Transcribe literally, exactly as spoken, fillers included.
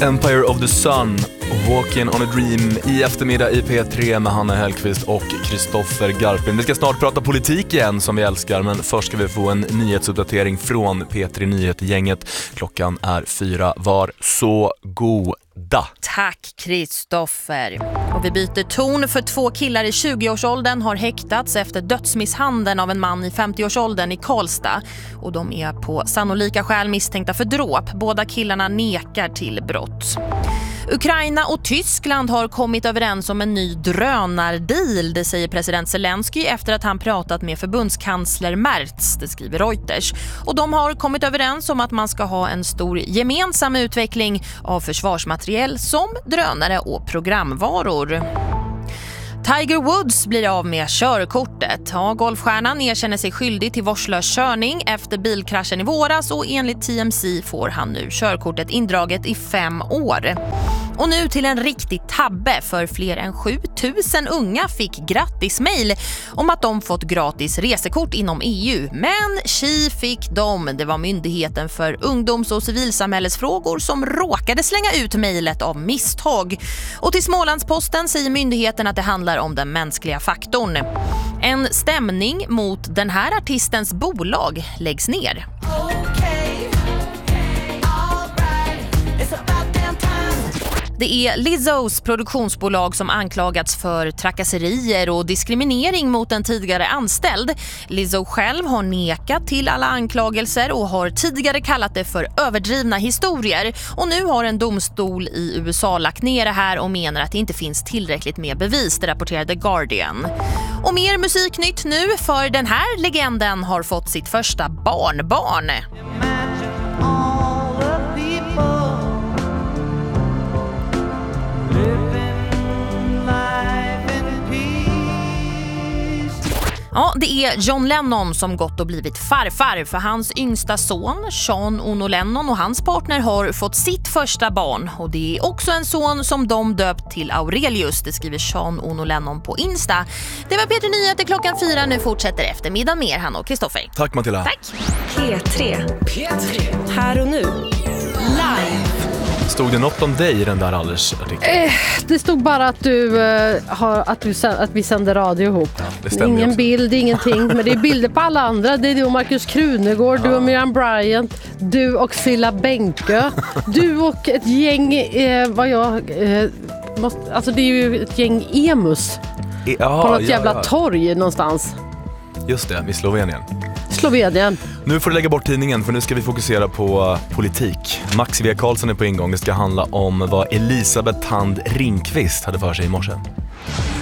Empire of the Sun, Walking on a Dream i eftermiddag i P tre med Hanna Hellqvist och Kristoffer Garplind. Vi ska snart prata politik igen som vi älskar, men först ska vi få en nyhetsuppdatering från P tre Nyheter-gänget. Klockan är fyra, var så goda. Tack Kristoffer. Och vi byter ton, för två killar i tjugoårsåldern har häktats efter dödsmisshandeln av en man i femtioårsåldern i Karlstad. Och de är på sannolika skäl misstänkta för dråp. Båda killarna nekar till brott. Ukraina och Tyskland har kommit överens om en ny drönardeal, det säger president Zelensky efter att han pratat med förbundskansler Merz, det skriver Reuters. Och de har kommit överens om att man ska ha en stor gemensam utveckling av försvarsmateriel som drönare och programvaror. Tiger Woods blir av med körkortet. Ja, golfstjärnan erkänner sig skyldig till vårdslös körning efter bilkraschen i våras och enligt T M C får han nu körkortet indraget i fem år. Och nu till en riktig tabbe, för fler än sju tusen unga fick grattismail om att de fått gratis resekort inom E U. Men tji fick de. Det var Myndigheten för ungdoms- och civilsamhällesfrågor som råkade slänga ut mejlet av misstag. Och till Smålandsposten säger myndigheten att det handlar om den mänskliga faktorn. En stämning mot den här artistens bolag läggs ner. Det är Lizzos produktionsbolag som anklagats för trakasserier och diskriminering mot en tidigare anställd. Lizzo själv har nekat till alla anklagelser och har tidigare kallat det för överdrivna historier. Och nu har en domstol i U S A lagt ner det här och menar att det inte finns tillräckligt med bevis, det rapporterar The Guardian. Och mer musiknytt nu, för den här legenden har fått sitt första barnbarn. Ja, det är John Lennon som gått och blivit farfar, för hans yngsta son, Sean Ono Lennon, och hans partner har fått sitt första barn. Och det är också en son som de döpt till Aurelius, det skriver Sean Ono Lennon på Insta. Det var P tre Nyheter klockan fyra, nu fortsätter eftermiddag mer, Hanna och Kristoffer. Tack Matilda. Tack. P tre. P tre. Här och nu. Live. Stod det något om dig i den där Allers-artikeln? Eh, det stod bara att du eh, har att, du, att vi sänder radio ihop. Ja, det stämmer. Ingen också. bild, ingenting. Men det är bilder på alla andra. Det är du och Marcus Krunegård, ja. Du och Miriam Bryant, du och Silla Bänke, du och ett gäng, eh, vad jag... Eh, måste, alltså det är ju ett gäng emus E- aha, på något ja, jävla ja. torg någonstans. Just det, i Slovenien. Slovenien. Nu får du lägga bort tidningen, för nu ska vi fokusera på politik. Max V. Karlsson är på ingång. Det ska handla om vad Elisabeth Thand Ringqvist hade för sig i morse.